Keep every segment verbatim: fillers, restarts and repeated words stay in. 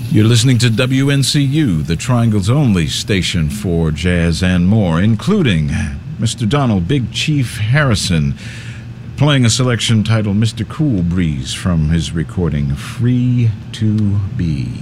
You're listening to W N C U, the Triangle's only station for jazz and more, including Mister Donald Big Chief Harrison playing a selection titled Mister Cool Breeze from his recording Free to Be.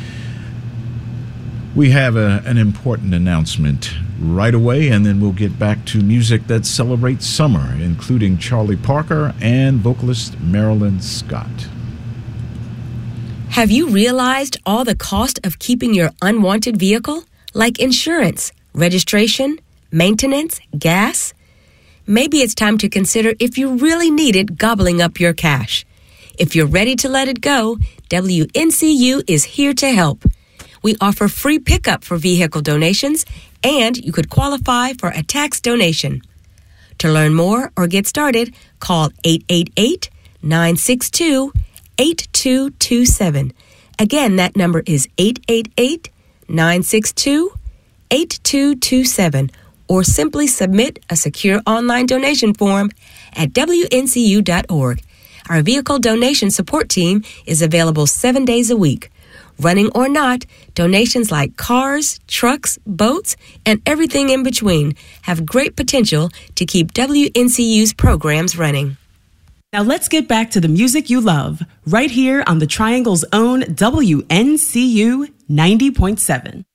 We have a, an important announcement right away, and then we'll get back to music that celebrates summer, including Charlie Parker and vocalist Marilyn Scott. Have you realized all the cost of keeping your unwanted vehicle, like insurance, registration, maintenance, gas? Maybe it's time to consider if you really need it gobbling up your cash. If you're ready to let it go, W N C U is here to help. We offer free pickup for vehicle donations, and you could qualify for a tax donation. To learn more or get started, call eight eight eight, nine six two, eight two two seven. Again, that number is eight eight eight, nine six two, eight two two seven, or simply submit a secure online donation form at W N C U dot org. Our vehicle donation support team is available seven days a week. Running or not, donations like cars, trucks, boats, and everything in between have great potential to keep W N C U's programs running. Now let's get back to the music you love, right here on the Triangle's own W N C U ninety point seven.